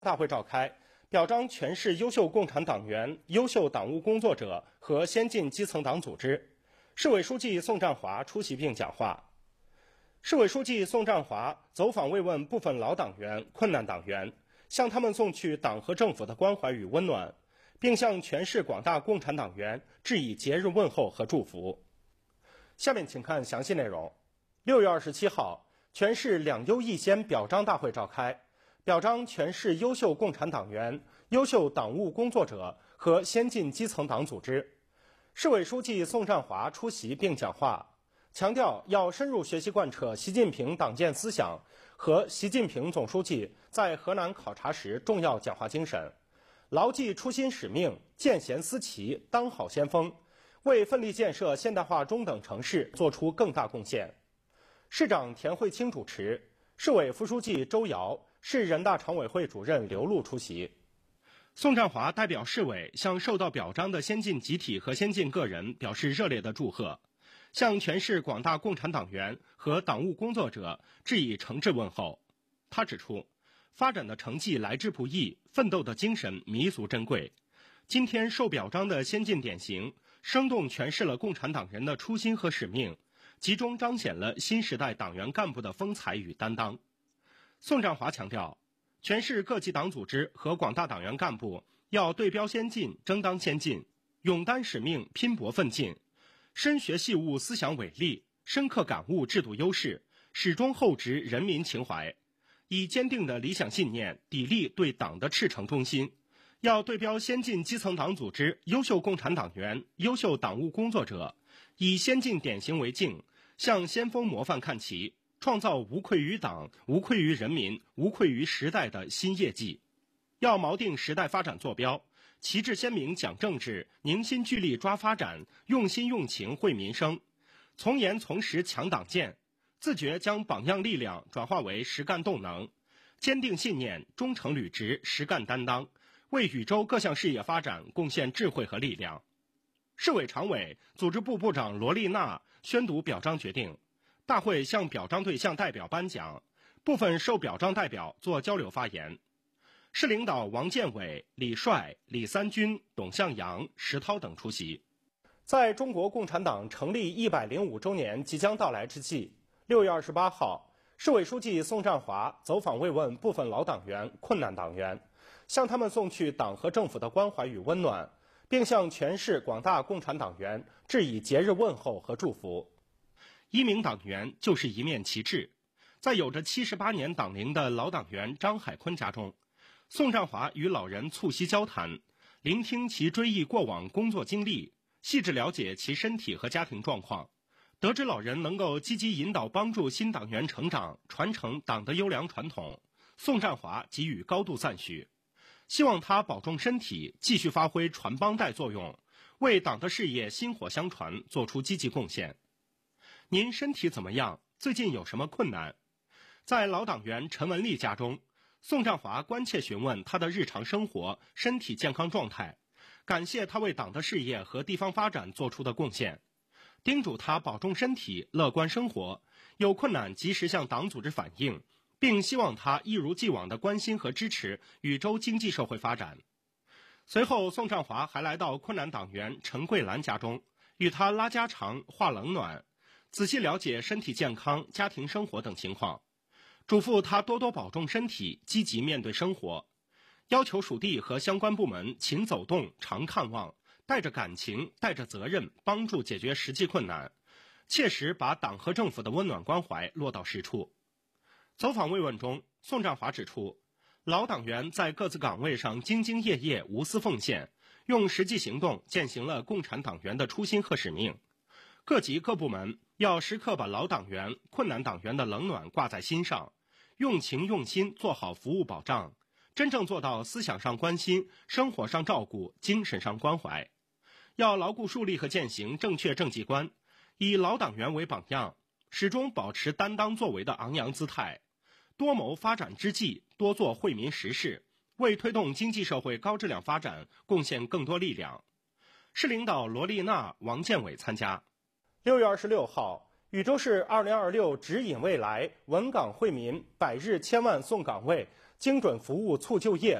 大会召开，表彰全市优秀共产党员、优秀党务工作者和先进基层党组织。市委书记宋占华出席并讲话。市委书记宋占华走访慰问部分老党员、困难党员，向他们送去党和政府的关怀与温暖，并向全市广大共产党员致以节日问候和祝福。下面请看详细内容。6月27号，全市两优一先表彰大会召开，表彰全市优秀共产党员、优秀党务工作者和先进基层党组织。市委书记宋占华出席并讲话，强调要深入学习贯彻习近平党建思想和习近平总书记在河南考察时重要讲话精神，牢记初心使命，见贤思齐，当好先锋，为奋力建设现代化中等城市做出更大贡献。市长田慧清主持，市委副书记周瑶、市人大常委会主任刘璐出席。宋占华代表市委向受到表彰的先进集体和先进个人表示热烈的祝贺，向全市广大共产党员和党务工作者致以诚挚问候。他指出，发展的成绩来之不易，奋斗的精神弥足珍贵。今天受表彰的先进典型，生动诠释了共产党人的初心和使命，集中彰显了新时代党员干部的风采与担当。宋占华强调，全市各级党组织和广大党员干部要对标先进，争当先进，勇担使命，拼搏奋进，深学细悟思想伟力，深刻感悟制度优势，始终厚植人民情怀，以坚定的理想信念砥砺对党的赤诚忠心。要对标先进基层党组织、优秀共产党员、优秀党务工作者，以先进典型为镜，向先锋模范看齐，创造无愧于党、无愧于人民、无愧于时代的新业绩。要锚定时代发展坐标，旗帜鲜明讲政治，凝心聚力抓发展，用心用情惠民生，从严从实强党建，自觉将榜样力量转化为实干动能，坚定信念，忠诚履职，实干担当，为禹州各项事业发展贡献智慧和力量。市委常委、组织部部长罗丽娜宣读表彰决定，大会向表彰对象代表颁奖，部分受表彰代表做交流发言。市领导王建伟、李帅、李三军、董向阳、石涛等出席。在中国共产党成立105周年即将到来之际，6月28号，市委书记宋占华走访慰问部分老党员、困难党员，向他们送去党和政府的关怀与温暖，并向全市广大共产党员致以节日问候和祝福。一名党员就是一面旗帜，在有着78年党龄的老党员张海坤家中，宋占华与老人促膝交谈，聆听其追忆过往工作经历，细致了解其身体和家庭状况。得知老人能够积极引导帮助新党员成长，传承党的优良传统，宋占华给予高度赞许，希望他保重身体，继续发挥传帮带作用，为党的事业薪火相传做出积极贡献。您身体怎么样？最近有什么困难？在老党员陈文丽家中，宋占华关切询问他的日常生活、身体健康状态，感谢他为党的事业和地方发展做出的贡献，叮嘱他保重身体，乐观生活，有困难及时向党组织反映，并希望他一如既往的关心和支持禹州经济社会发展。随后，宋占华还来到困难党员陈桂兰家中，与他拉家常、话冷暖，仔细了解身体健康、家庭生活等情况，嘱咐他多多保重身体，积极面对生活，要求属地和相关部门勤走动、常看望，带着感情、带着责任，帮助解决实际困难，切实把党和政府的温暖关怀落到实处。走访慰问中，宋占华指出，老党员在各自岗位上兢兢业业、无私奉献，用实际行动践行了共产党员的初心和使命。各级各部门要时刻把老党员、困难党员的冷暖挂在心上，用情用心做好服务保障，真正做到思想上关心、生活上照顾、精神上关怀。要牢固树立和践行正确政绩观，以老党员为榜样，始终保持担当作为的昂扬姿态，多谋发展之计，多做惠民实事，为推动经济社会高质量发展贡献更多力量。市领导罗丽娜、王建伟参加。6月26号，禹州市2026指引未来稳岗惠民百日千万送岗位精准服务促就业